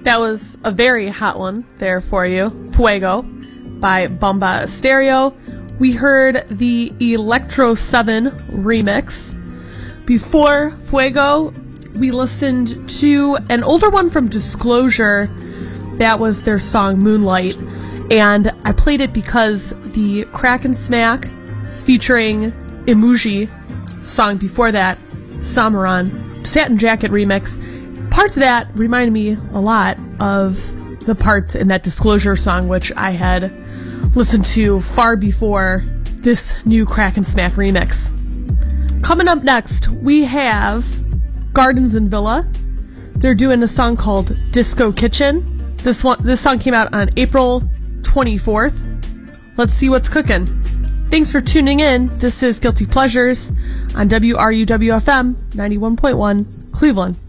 That was a very hot one there for you. Fuego by Bomba Stereo. We heard the Electro 7 remix. Before Fuego, we listened to an older one from Disclosure. That was their song Moonlight. And I played it because the Crack and Smack featuring Imuji song before that, Samaran, Satin Jacket remix, parts of that reminded me a lot of the parts in that Disclosure song, which I had listened to far before this new Crack and Smack remix. Coming up next, we have Gardens and Villa. They're doing a song called Disco Kitchen. This song came out on April 24th. Let's see what's cooking. Thanks for tuning in. This is Guilty Pleasures on WRUW-FM 91.1 Cleveland.